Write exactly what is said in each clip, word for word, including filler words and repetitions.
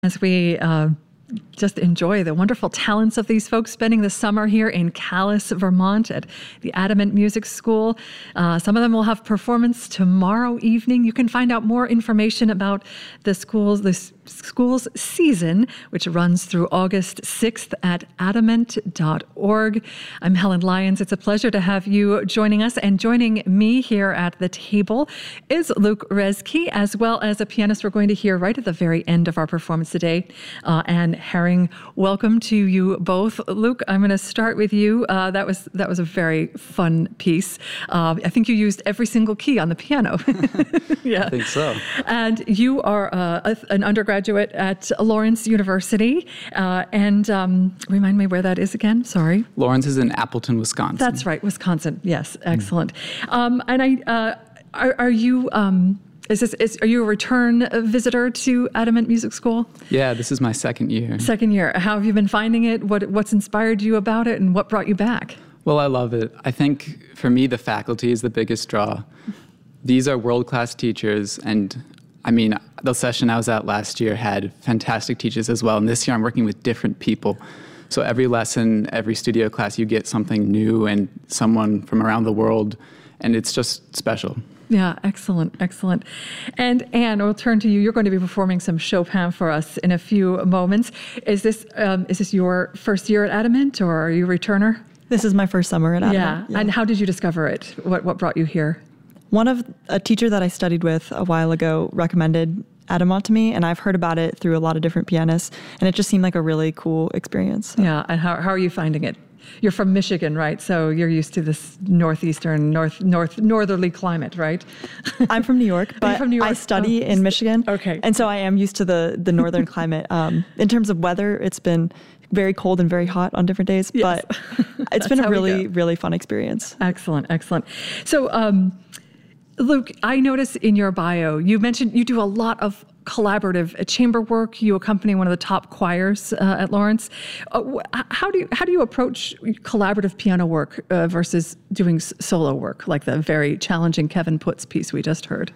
As we uh, just enjoy the wonderful talents of these folks spending the summer here in Calais, Vermont at the Adamant Music School. Uh, some of them will have performance tomorrow evening. You can find out more information about the school's, the school's season, which runs through August sixth at adamant dot org. I'm Helen Lyons. It's a pleasure to have you joining us. And joining me here at the table is Luke Reski, as well as a pianist we're going to hear right at the very end of our performance today, uh, Anne Herring. Welcome to you both. Luke, I'm going to start with you. Uh, that was that was a very fun piece. Uh, I think you used every single key on the piano. Yeah, I think so. And you are uh, a, an undergraduate at Lawrence University. Uh, and um, remind me where that is again. Sorry. Lawrence is in Appleton, Wisconsin. That's right, Wisconsin. Yes, excellent. Mm. Um, and I, uh, are, are you? Um, Is this, is, are you a return visitor to Adamant Music School? Yeah, this is my second year. Second year. How have you been finding it? What, what's inspired you about it, and what brought you back? Well, I love it. I think, for me, the faculty is the biggest draw. These are world-class teachers, and, I mean, the session I was at last year had fantastic teachers as well, and this year I'm working with different people. So every lesson, every studio class, you get something new and someone from around the world, and it's just special. Yeah, excellent, excellent. And Anne, we'll turn to you. You're going to be performing some Chopin for us in a few moments. Is this um, is this your first year at Adamant, or are you a returner? This is my first summer at Adamant. Yeah. yeah. And how did you discover it? What what brought you here? One of a teacher that I studied with a while ago recommended Adamant to me, and I've heard about it through a lot of different pianists, and it just seemed like a really cool experience. So. Yeah. And how how are you finding it? You're from Michigan, right? So you're used to this northeastern, north, north, northerly climate, right? I'm from New York, but from New York? I study oh. in Michigan. Okay. And so I am used to the, the northern climate. Um, in terms of weather, it's been very cold and very hot on different days, yes. but it's been a really, really fun experience. Excellent, excellent. So, um, Luke, I notice in your bio, you mentioned you do a lot of collaborative chamber work. You accompany one of the top choirs uh, at Lawrence. Uh, how do you how do you approach collaborative piano work uh, versus doing s- solo work, like the very challenging Kevin Putz piece we just heard?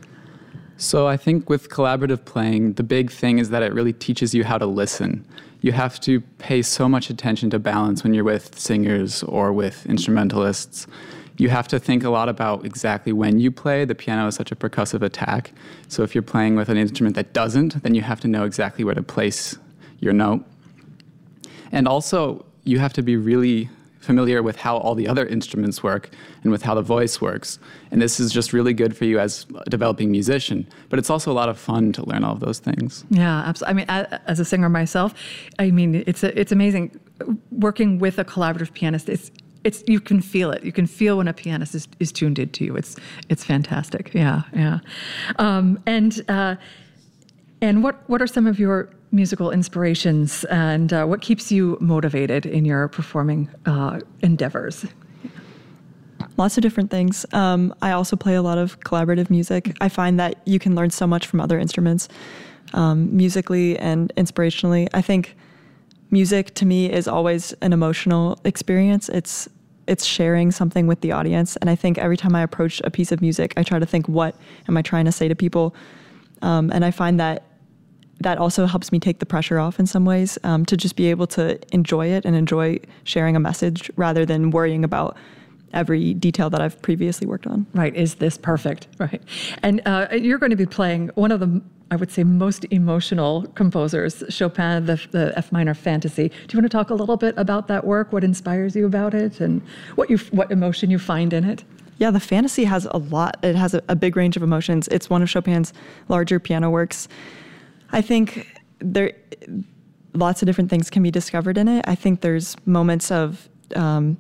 So I think with collaborative playing, the big thing is that it really teaches you how to listen. You have to pay so much attention to balance when you're with singers or with instrumentalists. You have to think a lot about exactly when you play. The piano is such a percussive attack. So if you're playing with an instrument that doesn't, then you have to know exactly where to place your note. And also, you have to be really familiar with how all the other instruments work and with how the voice works. And this is just really good for you as a developing musician. But it's also a lot of fun to learn all of those things. Yeah, absolutely. I mean, as a singer myself, I mean, it's a, it's amazing working with a collaborative pianist. It's It's you can feel it. You can feel when a pianist is, is tuned into you. It's it's fantastic. Yeah, yeah. Um, and uh, and what what are some of your musical inspirations, and uh, what keeps you motivated in your performing uh, endeavors? Lots of different things. Um, I also play a lot of collaborative music. I find that you can learn so much from other instruments, um, musically and inspirationally. I think music to me is always an emotional experience. It's it's sharing something with the audience. And I think every time I approach a piece of music, I try to think, what am I trying to say to people? Um, and I find that that also helps me take the pressure off in some ways, um, to just be able to enjoy it and enjoy sharing a message rather than worrying about every detail that I've previously worked on. Right. Is this perfect? Right. And uh, you're going to be playing one of the, I would say, most emotional composers, Chopin, the, the F minor Fantasy. Do you want to talk a little bit about that work? What inspires you about it, and what you what emotion you find in it? Yeah, the Fantasy has a lot. It has a, a big range of emotions. It's one of Chopin's larger piano works. I think there lots of different things can be discovered in it. I think there's moments of um,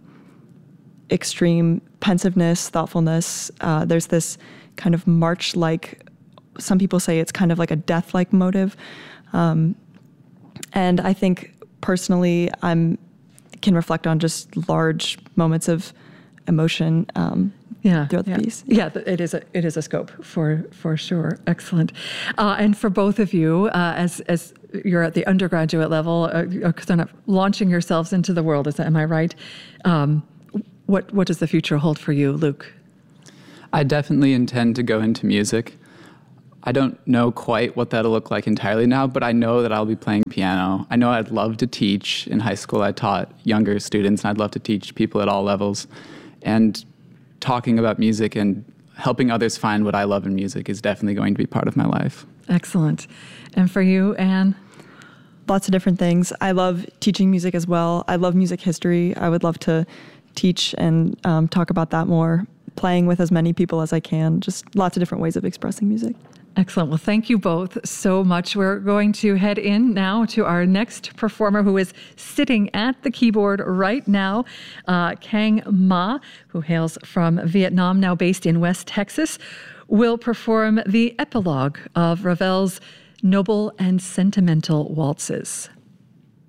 extreme pensiveness, thoughtfulness. Uh, there's this kind of march-like, some people say it's kind of like a death-like motive. Um, and I think personally I'm can reflect on just large moments of emotion um, yeah, throughout yeah. the piece. Yeah, it is a it is a scope for for sure. Excellent. Uh, and for both of you, uh, as as you're at the undergraduate level, uh, you're kind of launching yourselves into the world. Is that, am I right? Um, what what does the future hold for you, Luke? I definitely intend to go into music. I don't know quite what that'll look like entirely now, but I know that I'll be playing piano. I know I'd love to teach. In high school, I taught younger students, and I'd love to teach people at all levels. And talking about music and helping others find what I love in music is definitely going to be part of my life. Excellent. And for you, Anne? Lots of different things. I love teaching music as well. I love music history. I would love to teach and um, talk about that more, playing with as many people as I can, just lots of different ways of expressing music. Excellent. Well, thank you both so much. We're going to head in now to our next performer, who is sitting at the keyboard right now, uh, Kang Ma, who hails from Vietnam, now based in West Texas, will perform the epilogue of Ravel's Noble and Sentimental Waltzes.